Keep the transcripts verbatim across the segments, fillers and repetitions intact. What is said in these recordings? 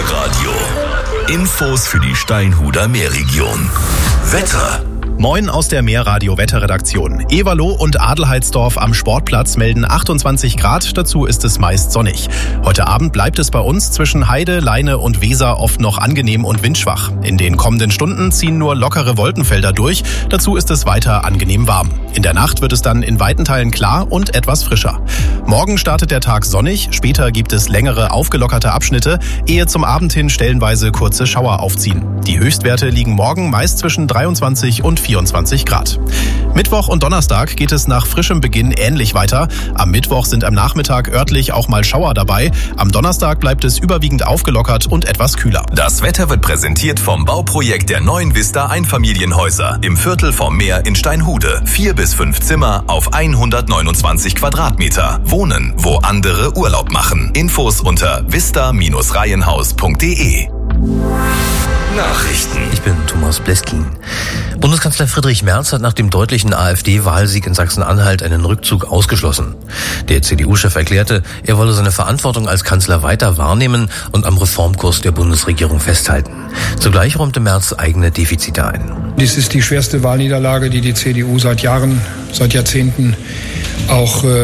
Meerradio. Infos für die Steinhuder Meerregion. Wetter. Moin aus der Meerradio-Wetterredaktion. Everloh und Adelheidsdorf am Sportplatz melden achtundzwanzig Grad, dazu ist es meist sonnig. Heute Abend bleibt es bei uns zwischen Heide, Leine und Weser oft noch angenehm und windschwach. In den kommenden Stunden ziehen nur lockere Wolkenfelder durch, dazu ist es weiter angenehm warm. In der Nacht wird es dann in weiten Teilen klar und etwas frischer. Morgen startet der Tag sonnig, später gibt es längere aufgelockerte Abschnitte, ehe zum Abend hin stellenweise kurze Schauer aufziehen. Die Höchstwerte liegen morgen meist zwischen dreiundzwanzig und vierundzwanzig Grad. Mittwoch und Donnerstag geht es nach frischem Beginn ähnlich weiter. Am Mittwoch sind am Nachmittag örtlich auch mal Schauer dabei. Am Donnerstag bleibt es überwiegend aufgelockert und etwas kühler. Das Wetter wird präsentiert vom Bauprojekt der neuen Vista Einfamilienhäuser im Viertel vom Meer in Steinhude. Vier bis fünf Zimmer auf hundertneunundzwanzig Quadratmeter. Wohnen, wo andere Urlaub machen. Infos unter vista Bindestrich reihenhaus punkt de. Nachrichten. Ich bin Thomas Bleskin. Bundeskanzler Friedrich Merz hat nach dem deutlichen AfD-Wahlsieg in Sachsen-Anhalt einen Rückzug ausgeschlossen. Der C D U-Chef erklärte, er wolle seine Verantwortung als Kanzler weiter wahrnehmen und am Reformkurs der Bundesregierung festhalten. Zugleich räumte Merz eigene Defizite ein. Dies ist die schwerste Wahlniederlage, die die C D U seit Jahren, seit Jahrzehnten auch äh,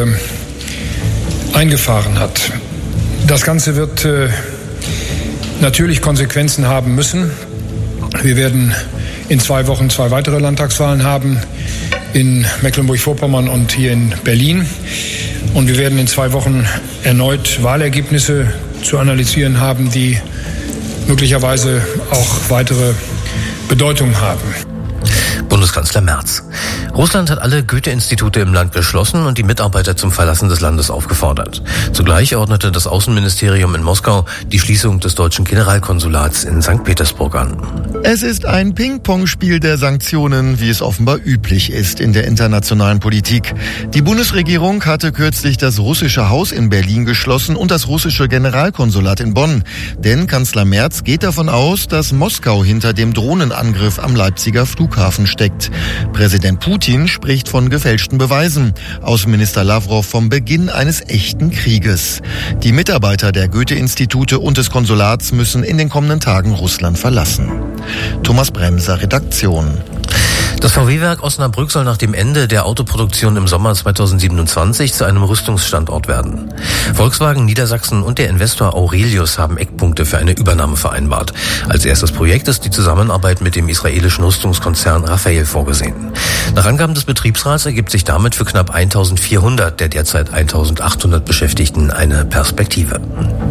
eingefahren hat. Das Ganze wird äh, natürlich Konsequenzen haben müssen. Wir werden in zwei Wochen zwei weitere Landtagswahlen haben, in Mecklenburg-Vorpommern und hier in Berlin. Und wir werden in zwei Wochen erneut Wahlergebnisse zu analysieren haben, die möglicherweise auch weitere Bedeutung haben. Bundeskanzler Merz. Russland hat alle Goethe-Institute im Land geschlossen und die Mitarbeiter zum Verlassen des Landes aufgefordert. Zugleich ordnete das Außenministerium in Moskau die Schließung des deutschen Generalkonsulats in Sankt Petersburg an. Es ist ein Ping-Pong-Spiel der Sanktionen, wie es offenbar üblich ist in der internationalen Politik. Die Bundesregierung hatte kürzlich das russische Haus in Berlin geschlossen und das russische Generalkonsulat in Bonn. Denn Kanzler Merz geht davon aus, dass Moskau hinter dem Drohnenangriff am Leipziger Flughafen steckt. Präsident Putin spricht von gefälschten Beweisen. Außenminister Lavrov vom Beginn eines echten Krieges. Die Mitarbeiter der Goethe-Institute und des Konsulats müssen in den kommenden Tagen Russland verlassen. Thomas Bremser, Redaktion. Das V W-Werk Osnabrück soll nach dem Ende der Autoproduktion im Sommer zweitausendsiebenundzwanzig zu einem Rüstungsstandort werden. Volkswagen Niedersachsen und der Investor Aurelius haben Eckpunkte für eine Übernahme vereinbart. Als erstes Projekt ist die Zusammenarbeit mit dem israelischen Rüstungskonzern Rafael vorgesehen. Nach Angaben des Betriebsrats ergibt sich damit für knapp eintausendvierhundert der derzeit eintausendachthundert Beschäftigten eine Perspektive.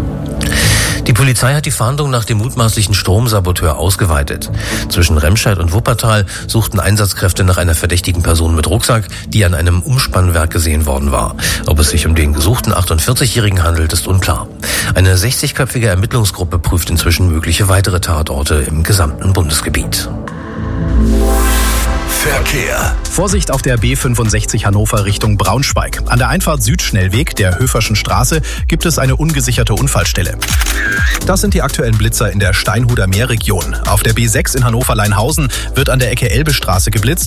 Die Polizei hat die Fahndung nach dem mutmaßlichen Stromsaboteur ausgeweitet. Zwischen Remscheid und Wuppertal suchten Einsatzkräfte nach einer verdächtigen Person mit Rucksack, die an einem Umspannwerk gesehen worden war. Ob es sich um den gesuchten achtundvierzigjährigen handelt, ist unklar. Eine sechzigköpfige Ermittlungsgruppe prüft inzwischen mögliche weitere Tatorte im gesamten Bundesgebiet. Verkehr. Vorsicht auf der B fünfundsechzig Hannover Richtung Braunschweig. An der Einfahrt Südschnellweg der Höferschen Straße gibt es eine ungesicherte Unfallstelle. Das sind die aktuellen Blitzer in der Steinhuder Meerregion. Auf der B sechs in Hannover-Leinhausen wird an der Ecke Elbestraße geblitzt.